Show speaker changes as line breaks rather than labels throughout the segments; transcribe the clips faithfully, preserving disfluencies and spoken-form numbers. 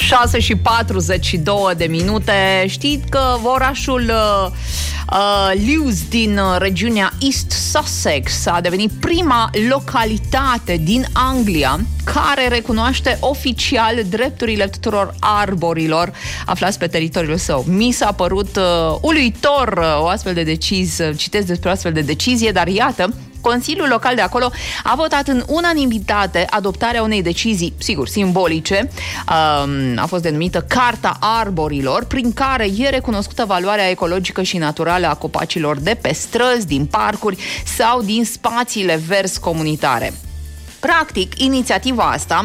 șase și patruzeci și două de minute. Știți că orașul uh, uh, Lewes din uh, regiunea East Sussex a devenit prima localitate din Anglia care recunoaște oficial drepturile tuturor arborilor aflați pe teritoriul său. Mi s-a părut uh, uluitor uh, o astfel de decizie, citesc despre o astfel de decizie, dar iată, Consiliul Local de acolo a votat în unanimitate adoptarea unei decizii, sigur, simbolice, a fost denumită Carta Arborilor, prin care e recunoscută valoarea ecologică și naturală a copacilor de pe străzi, din parcuri sau din spațiile verzi comunitare. Practic, inițiativa asta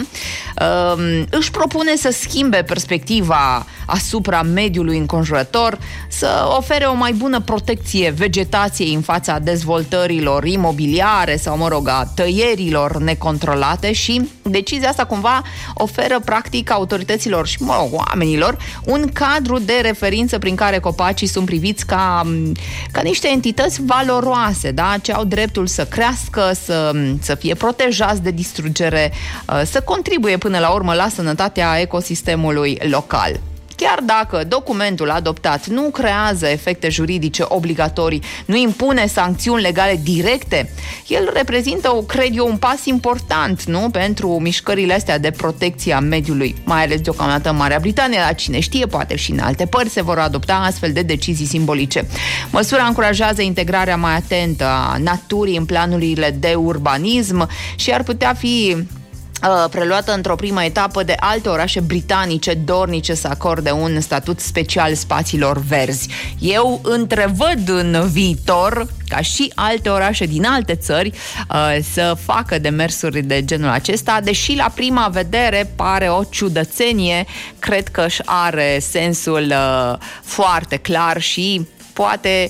um, își propune să schimbe perspectiva asupra mediului înconjurător, să ofere o mai bună protecție vegetației în fața dezvoltărilor imobiliare sau, mă rog, a tăierilor necontrolate și decizia asta cumva oferă practic autorităților și, mă rog, oamenilor un cadru de referință prin care copacii sunt priviți ca, ca niște entități valoroase, da? Ce au dreptul să crească, să, să fie protejați de distrugere, să contribuie până la urmă la sănătatea ecosistemului local. Chiar dacă documentul adoptat nu creează efecte juridice obligatorii, nu impune sancțiuni legale directe, el reprezintă, cred eu, un pas important, nu? Pentru mișcările astea de protecție a mediului, mai ales deocamdată în Marea Britanie, dar cine știe, poate și în alte părți se vor adopta astfel de decizii simbolice. Măsura încurajează integrarea mai atentă a naturii în planurile de urbanism și ar putea fi preluată într-o primă etapă de alte orașe britanice dornice să acorde un statut special spațiilor verzi. Eu întrevăd în viitor ca și alte orașe din alte țări să facă demersuri de genul acesta, deși la prima vedere pare o ciudățenie, cred că își are sensul foarte clar și poate,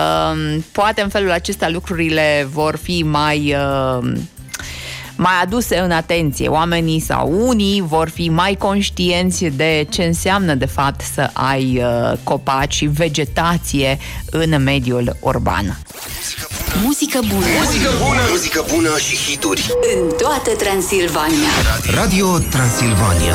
poate în felul acesta lucrurile vor fi mai mai aduse în atenție. Oamenii sau unii vor fi mai conștienți de ce înseamnă de fapt să ai uh, copaci și vegetație în mediul urban.
Muzică bună.
Muzică bună. Muzică bună și hituri
în toată Transilvania.
Radio Transilvania.